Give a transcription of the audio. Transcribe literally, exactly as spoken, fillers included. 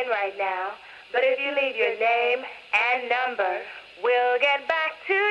right now, but if you leave your name and number, we'll get back to